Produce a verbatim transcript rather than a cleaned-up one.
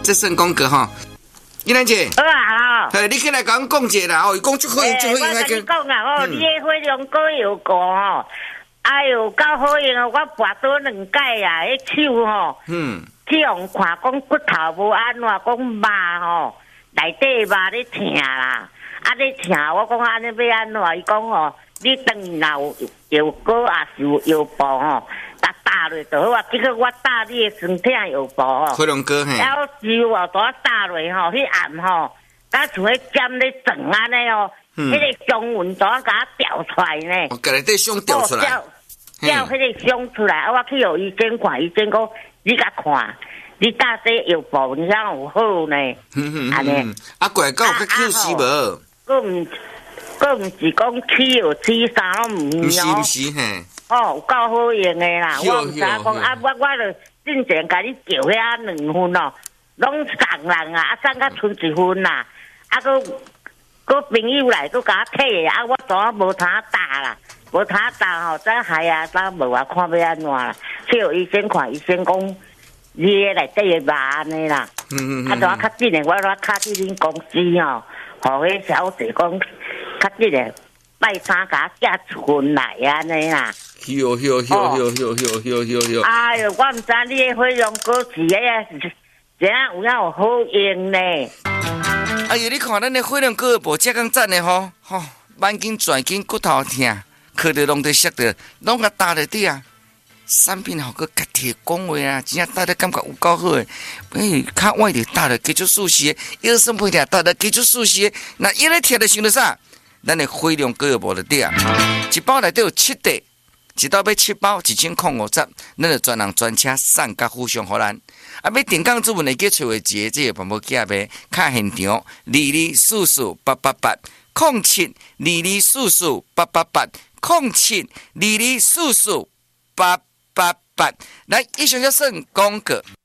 这算讲过吼。依兰姐， 好啊， 嘿，你起来甲阮讲者啦，哦，伊讲足好用，足好用， 我跟你讲啊，哦，你的火龙果又高吼，哎哟，够好用哦！我拔倒两届啊，迄手吼，嗯，去用看讲骨头无安怎，讲肉吼，内底肉咧疼啦，啊咧疼，我讲安尼要安怎？伊讲吼，你等下有药膏啊，是有药布吼。打打落就好啊！结果我打你的身体有无哦？ 火龙果嘿， 然后油啊，把打落吼，迄暗吼，甲像迄尖咧转安尼哦，迄个伤纹怎甲它掉出来呢？ 我甲内底伤掉出来， 掉迄个伤出来，啊！我去互医生看，医生讲你甲看，你打这药布，你想有好呢？安尼啊，过来讲有较 Q 死无？ 佫毋佫毋是讲起药起啥拢毋是哦。 毋是嘿。 哦，有够好用的啦！我毋知讲啊，我我著进前甲你叫遐两份哦，拢送人啊，啊送甲剩一份啦，啊，佮佮朋友来佮甲我退啊，我怎啊无通打啦，无通打吼，再害啊，再无啊，看要安怎啦？去互医生看，医生讲你诶内底诶肉安尼啦，嗯嗯啊，怎啊较紧诶，我我敲去恁公司吼，互迄小姐讲较紧诶。拜三甲寄一份来安尼啦， 哟哟哟哟哟哟哟哟哟！ 哎哟，我毋知你的火龙果是诶，怎样有影有好用呢？ 哎呀，你看咱的火龙果无遮咁赞的吼，吼，眼睛转筋骨头疼，靠着拢得摔着，拢甲打落底啊！产品好个家己讲话啊，真正打得感觉有够好诶！哎，较歪着打落继续舒适，腰酸背痛打落继续舒适，那腰咧疼着想着啥？咱的火龙果无得底啊！一包内底有七袋，一包要七包，一千块五十，咱就专人专车送甲附上互咱。啊，要订购主文会记找位一个这个办无寄呗，卡现场二二四四八八八，零七二二四四八八八，零七二二四四八八八。来，以上就算广告。